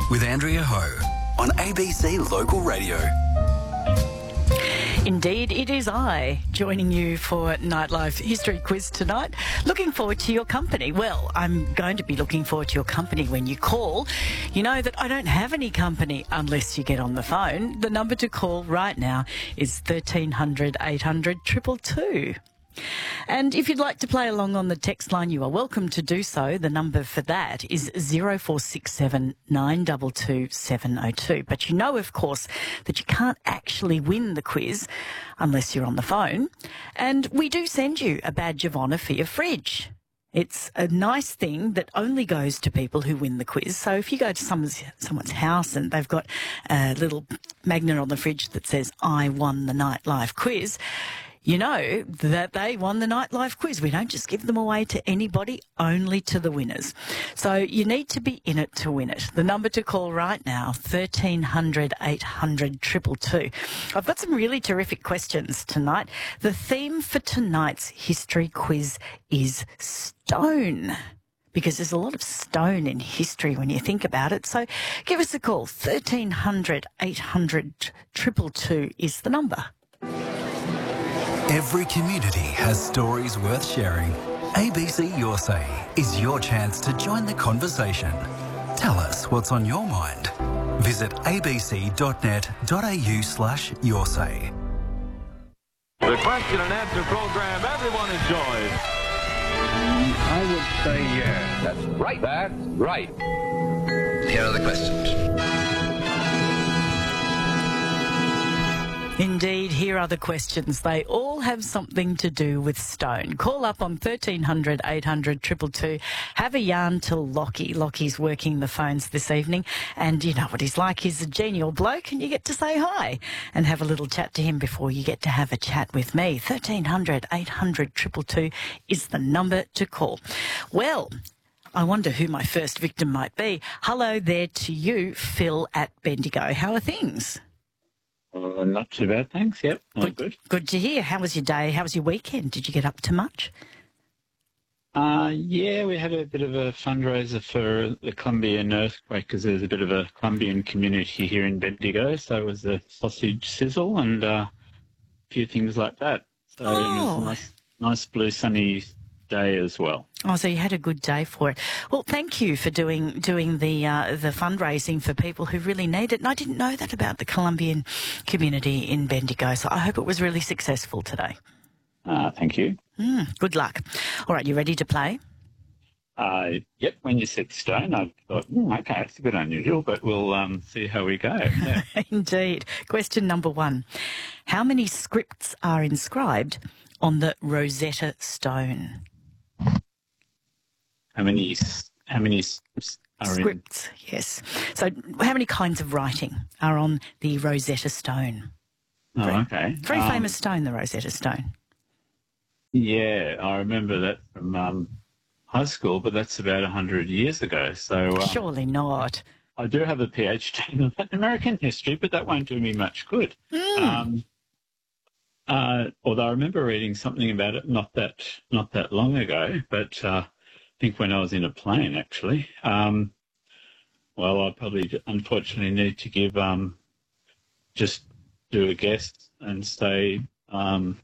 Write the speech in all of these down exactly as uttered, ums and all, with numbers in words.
with Andrea Ho on A B C Local Radio. Indeed, it is I joining you for Nightlife History Quiz tonight. Looking forward to your company. Well, I'm going to be looking forward to your company when you call. You know that I don't have any company unless you get on the phone. The number to call right now is thirteen hundred eight hundred two two two. And if you'd like to play along on the text line, you are welcome to do so. The number for that is zero four six seven nine two two seven zero two. But you know, of course, that you can't actually win the quiz unless you're on the phone. And we do send you a badge of honour for your fridge. It's a nice thing that only goes to people who win the quiz. So if you go to someone's, someone's house and they've got a little magnet on the fridge that says, I won the Nightlife quiz, you know that they won the Nightlife quiz. We don't just give them away to anybody, only to the winners. So you need to be in it to win it. The number to call right now, thirteen hundred eight hundred two two two. I've got some really terrific questions tonight. The theme for tonight's history quiz is stone, because there's a lot of stone in history when you think about it. So give us a call. thirteen hundred eight hundred two two two is the number. Every community has stories worth sharing. A B C Your Say is your chance to join the conversation. Tell us what's on your mind. Visit abc.net.au slash your say. The question and answer program everyone enjoys. I would say yes. That's right. That's right. Here are the questions. Indeed, here are the questions. They all have something to do with stone. Call up on thirteen hundred eight hundred two two two. Have a yarn to Lockie. Lockie's working the phones this evening, and you know what he's like. He's a genial bloke, and you get to say hi and have a little chat to him before you get to have a chat with me. thirteen hundred eight hundred two two two is the number to call. Well, I wonder who my first victim might be. Hello there to you, Phil at Bendigo. How are things? Uh, not too bad, thanks. Yep, all Good, good. good to hear. How was your day? How was your weekend? Did you get up to much? Uh, yeah, we had a bit of a fundraiser for the Columbian earthquake because there's a bit of a Columbian community here in Bendigo. So it was a sausage sizzle and uh, a few things like that. So Oh. it was a nice, nice blue sunny day as well. Oh, so you had a good day for it. Well, thank you for doing doing the uh, the fundraising for people who really need it. And I didn't know that about the Columbian community in Bendigo, so I hope it was really successful today. Uh, thank you. Mm, good luck. All right, you ready to play? Uh, yep, when you said stone, I thought, hmm, okay, it's a bit unusual, but we'll um, see how we go. Yeah. Indeed. Question number one. How many scripts are inscribed on the Rosetta Stone? How many, how many are in? Scripts, yes. So how many kinds of writing are on the Rosetta Stone? Oh, Very- okay. Very Um, famous stone, the Rosetta Stone. Yeah, I remember that from um, high school, but that's about one hundred years ago. So uh, Surely not. I do have a PhD in Latin American history, but that won't do me much good. Mm. Um, uh, although I remember reading something about it not that not that long ago, but uh, I think when I was in a plane, actually. Um, well, I probably unfortunately need to give um, just do a guess and say um,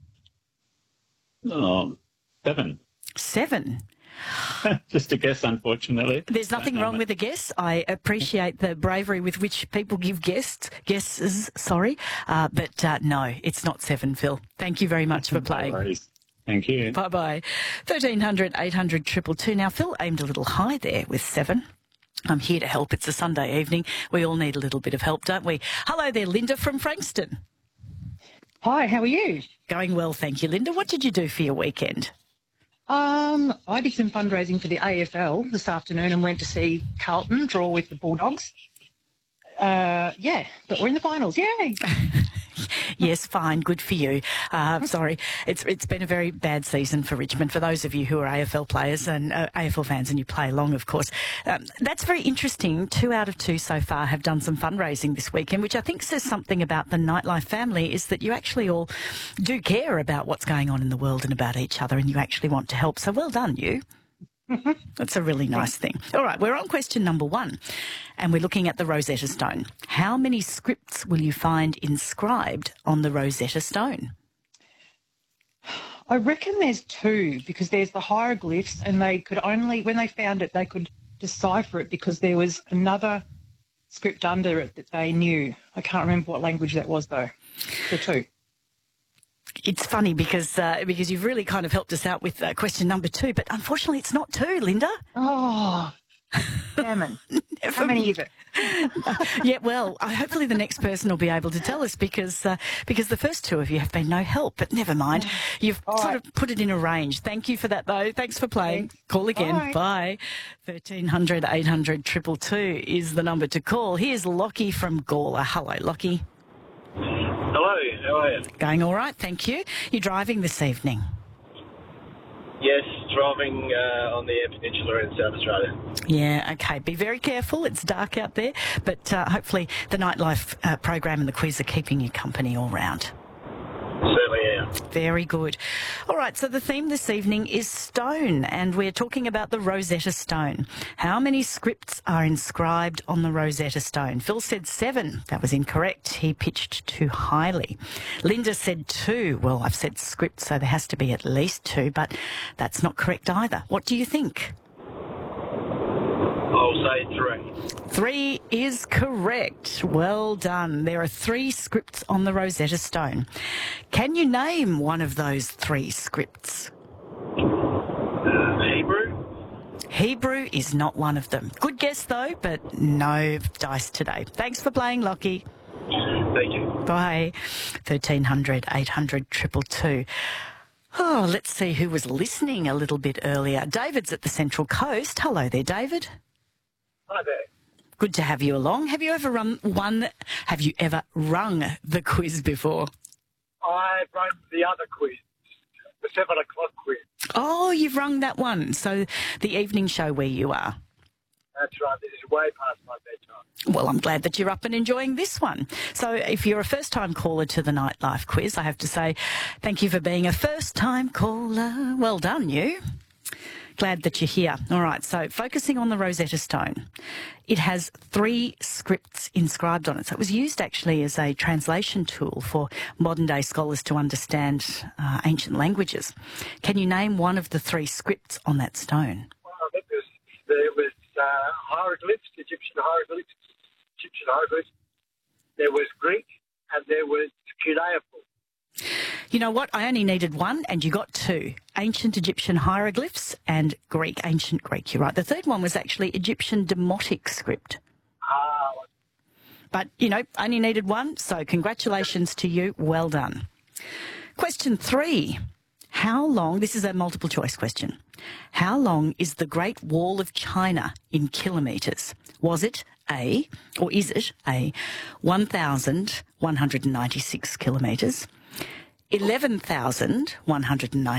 oh, seven. Seven. Just a guess, unfortunately. There's nothing wrong with a guess. I appreciate the bravery with which people give guests, guesses, sorry. Uh, but uh, no, it's not seven, Phil. Thank you very much for playing. No worries. Thank you. Bye-bye. thirteen hundred eight hundred two two two. Now, Phil aimed a little high there with seven. I'm here to help. It's a Sunday evening. We all need a little bit of help, don't we? Hello there, Linda from Frankston. Hi, how are you? Going well, thank you, Linda. What did you do for your weekend? Um, I did some fundraising for the A F L this afternoon and went to see Carlton draw with the Bulldogs. Uh, yeah, but we're in the finals. Yay! Yes, fine, good for you. Uh, sorry, it's it's been a very bad season for Richmond. For those of you who are A F L players and uh, A F L fans, and you play along, of course, um, that's very interesting. Two out of two so far have done some fundraising this weekend, which I think says something about the Nightlife family. Is that you actually all do care about what's going on in the world and about each other, and you actually want to help. So well done, you. That's a really nice thing. All right, we're on question number one, and we're looking at the Rosetta Stone. How many scripts will you find inscribed on the Rosetta Stone? I reckon there's two, because there's the hieroglyphs, and they could only, when they found it, they could decipher it because there was another script under it that they knew. I can't remember what language that was, though. The two. It's funny because uh, because you've really kind of helped us out with uh, question number two, but unfortunately it's not two, Linda. Oh, damn it. How many is it? Yeah, well, uh, hopefully the next person will be able to tell us because uh, because the first two of you have been no help, but never mind. You've All sort right. of put it in a range. Thank you for that, though. Thanks for playing. Thanks. Call again. Bye. Bye. thirteen hundred, eight hundred, two two two is the number to call. Here's Lockie from Gawler. Hello, Lockie. Hello, how are you? Going all right, thank you. You're driving this evening? Yes, driving uh, on the Eyre Peninsula in South Australia. Yeah, okay. Be very careful. It's dark out there, but uh, hopefully the nightlife uh, program and the quiz are keeping you company all round. Certainly am. Very good. All right, so the theme this evening is stone, and we're talking about the Rosetta Stone. How many scripts are inscribed on the Rosetta Stone? Phil said seven. That was incorrect. He pitched too highly. Linda said two. Well, I've said scripts, so there has to be at least two, but that's not correct either. What do you think? I'll say three. Three is correct. Well done. There are three scripts on the Rosetta Stone. Can you name one of those three scripts? Uh, Hebrew? Hebrew is not one of them. Good guess, though, but no dice today. Thanks for playing, Lockie. Thank you. Bye. thirteen hundred, eight hundred, two two two. Oh, let's see who was listening a little bit earlier. David's at the Central Coast. Hello there, David. Hi there. Good to have you along. Have you ever run one? Have you ever rung the quiz before? I run the other quiz, the seven o'clock quiz. Oh, you've rung that one. So the evening show where you are. That's right. This is way past my bedtime. Well, I'm glad that you're up and enjoying this one. So if you're a first-time caller to the Nightlife quiz, I have to say thank you for being a first-time caller. Well done, you. Glad that you're here. All right, so focusing on the Rosetta Stone. It has three scripts inscribed on it. So it was used actually as a translation tool for modern-day scholars to understand uh, ancient languages. Can you name one of the three scripts on that stone? Well, I think there's, there was uh, hieroglyphs, Egyptian hieroglyphs, Egyptian hieroglyphs. There was Greek, and there was cuneiform. You know what? I only needed one, and you got two. Ancient Egyptian hieroglyphs and Greek, ancient Greek. You're right. The third one was actually Egyptian Demotic script. Ah, But, you know, only needed one, so congratulations to you. Well done. Question three. How long, this is a multiple choice question, how long is the Great Wall of China in kilometres? Was it A, or is it A, one thousand one hundred ninety-six kilometres, eleven thousand one hundred ninety